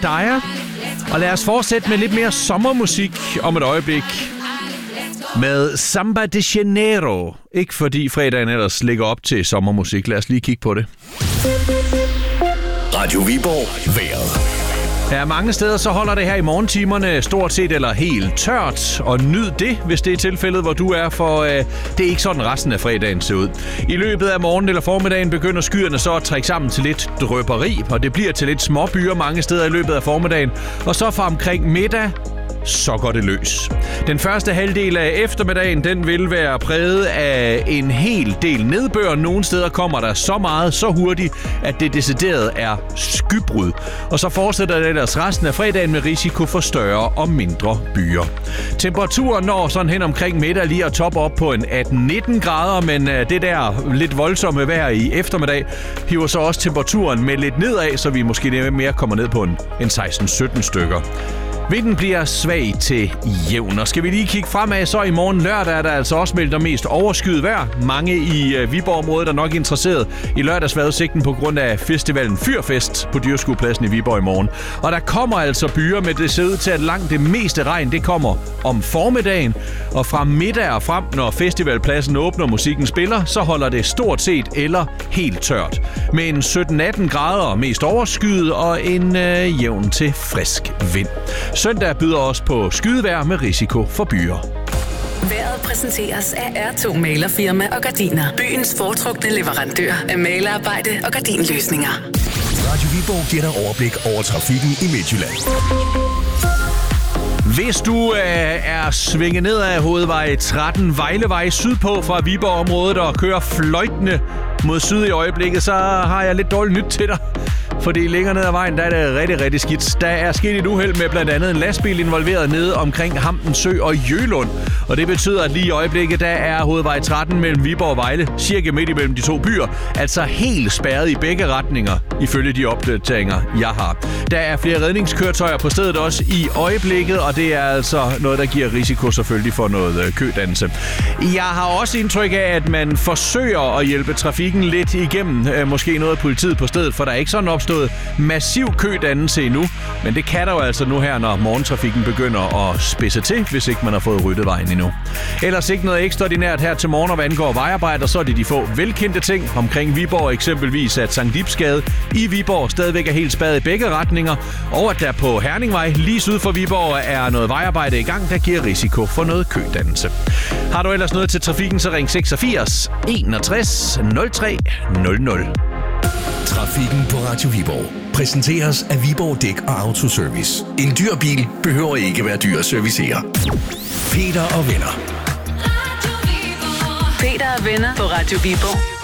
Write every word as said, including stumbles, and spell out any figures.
Zendaya. Og lad os fortsætte med lidt mere sommermusik om et øjeblik med Samba de Janeiro. Ikke fordi fredagen ellers ligger op til sommermusik. Lad os lige kigge på det. Radio Viborg vejret. Ja, mange steder så holder det her i morgentimerne stort set eller helt tørt. Og nyd det, hvis det er tilfældet, hvor du er, for øh, det er ikke sådan resten af fredagen ser ud. I løbet af morgenen eller formiddagen begynder skyerne så at trække sammen til lidt drypperi, og det bliver til lidt småbyer mange steder i løbet af formiddagen. Og så fra omkring middag, så går det løs. Den første halvdel af eftermiddagen, den vil være præget af en hel del nedbør. Nogle steder kommer der så meget, så hurtigt, at det decideret er skybrud. Og så fortsætter det ellers resten af fredagen med risiko for større og mindre byer. Temperaturen når sådan hen omkring middag lige at toppe op på en atten nitten grader, men det der lidt voldsomme vejr i eftermiddag hiver så også temperaturen med lidt nedad, så vi måske mere kommer ned på en, en seksten sytten stykker. Vinden bliver svag til jævn. Og skal vi lige kigge fremad, så i morgen lørdag er der altså også meldt om mest overskyet vejr. Mange i uh, Viborg-området er nok interesseret i lørdagsvejrudsigten på grund af festivalen Fyrfest på Dyreskuepladsen i Viborg i morgen. Og der kommer altså byer, med det ser ud til, at langt det meste regn, det kommer om formiddagen. Og fra middag og frem, når festivalpladsen åbner og musikken spiller, så holder det stort set eller helt tørt. Med en sytten atten grader mest overskyet og en uh, jævn til frisk vind. Søndag byder også på skydevejr med risiko for byer. Vejret præsenteres af R to Malerfirma og Gardiner. Byens foretrukne leverandør af malerarbejde og gardinløsninger. Radio Viborg giver dig overblik over trafikken i Midtjylland. Hvis du øh, er svinget ned af hovedvej tretten Vejlevej sydpå fra Viborg-området og kører fløjtende mod syd i øjeblikket, så har jeg lidt dårligt nyt til dig. Fordi længere ned ad vejen, der er det rigtig, rigtig skidt. Der er sket et uheld med blandt andet en lastbil involveret nede omkring Hampen Sø og Jølund. Og det betyder, at lige i øjeblikket, der er hovedvej tretten mellem Viborg og Vejle, cirka midt imellem de to byer, altså helt spærret i begge retninger, ifølge de opdateringer, jeg har. Der er flere redningskøretøjer på stedet også i øjeblikket, og det er altså noget, der giver risiko selvfølgelig for noget kødannelse. Jeg har også indtryk af, at man forsøger at hjælpe trafikken lidt igennem. Måske noget af politiet på stedet, for der er ikke sådan opstået massiv kødannelse endnu. Men det kan der jo altså nu her, når morgentrafikken begynder at spidse til, hvis ikke man har fået ryddet vejen endnu. Ellers ikke noget ekstraordinært her til morgen, og hvad angår vejarbejder, så er det de få velkendte ting omkring Viborg, eksempelvis at Sankt Ibsgade i Viborg stadigvæk er helt spadet i begge retninger, og at der på Herningvej lige syd for Viborg er noget vejarbejde i gang, der giver risiko for noget kødannelse. Har du ellers noget til trafikken, så ring seksogfirs enogtres nul tre nul nul. Trafikken på Radio Viborg præsenteres af Viborg Dæk og Autoservice. En dyr bil behøver ikke være dyr at servicere. Peter og venner. Peter og venner på Radio Viborg.